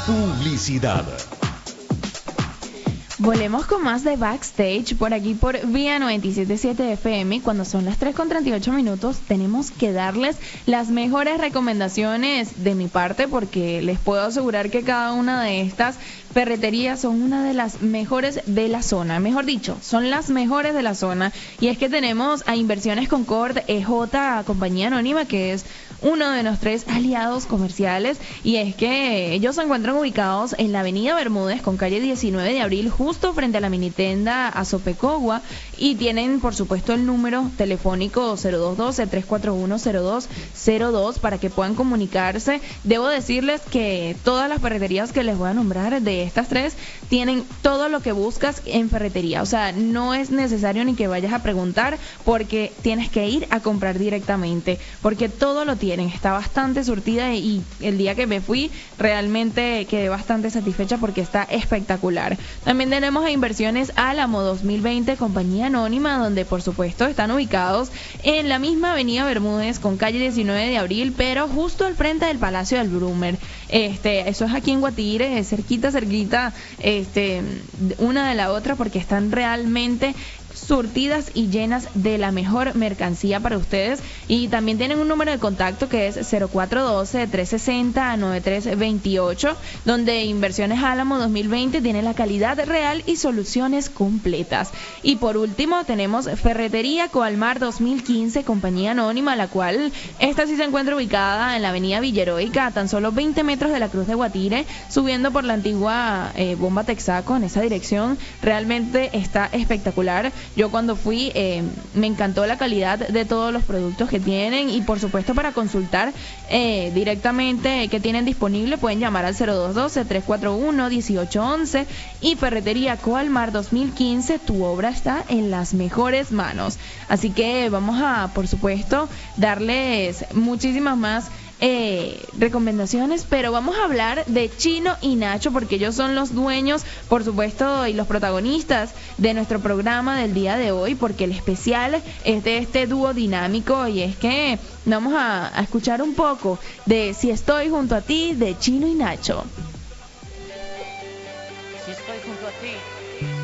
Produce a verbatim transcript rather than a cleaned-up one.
Publicidad. Volvemos con más de Backstage por aquí por Vía noventa y siete punto siete F M. Cuando son las tres con treinta y ocho minutos, tenemos que darles las mejores recomendaciones de mi parte, porque les puedo asegurar que cada una de estas ferreterías son una de las mejores de la zona. Mejor dicho, son las mejores de la zona. Y es que tenemos a Inversiones Concord E J, compañía anónima, que es uno de nuestros aliados comerciales, y es que ellos se encuentran ubicados en la avenida Bermúdez con calle diecinueve de abril, justo frente a la minitenda Azopecogua, y tienen por supuesto el número telefónico cero dos uno dos, tres cuatro uno, cero dos cero dos para que puedan comunicarse. Debo decirles que todas las ferreterías que les voy a nombrar, de estas tres, tienen todo lo que buscas en ferretería. O sea, no es necesario ni que vayas a preguntar, porque tienes que ir a comprar directamente, porque todo lo tienen. Está bastante surtida, y el día que me fui realmente quedé bastante satisfecha porque está espectacular. También tenemos a Inversiones Álamo dos mil veinte, compañía anónima, donde por supuesto están ubicados en la misma avenida Bermúdez con calle diecinueve de abril, pero justo al frente del Palacio del Brumer. Este, eso es aquí en Guatire, cerquita, cerquita, este, una de la otra, porque están realmente surtidas y llenas de la mejor mercancía para ustedes. Y también tienen un número de contacto que es cero cuatro uno dos, tres seis cero, nueve tres dos ocho, donde Inversiones Álamo dos mil veinte tiene la calidad real y soluciones completas. Y por último tenemos Ferretería Coalmar dos mil quince, compañía anónima, la cual esta sí se encuentra ubicada en la avenida Villeroica, a tan solo veinte metros de la Cruz de Guatire, subiendo por la antigua eh, Bomba Texaco. En esa dirección realmente está espectacular. Yo cuando fui eh, me encantó la calidad de todos los productos que tienen, y por supuesto para consultar eh, directamente qué tienen disponible pueden llamar al cero dos uno dos, tres cuatro uno, uno ocho once. Y Ferretería Coalmar dos mil quince, tu obra está en las mejores manos. Así que vamos a, por supuesto, darles muchísimas más Eh, recomendaciones, pero vamos a hablar de Chino y Nacho, porque ellos son los dueños, por supuesto, y los protagonistas de nuestro programa del día de hoy, porque el especial es de este dúo dinámico, y es que vamos a, a escuchar un poco de Si estoy junto a ti, de Chino y Nacho. Si estoy junto a ti.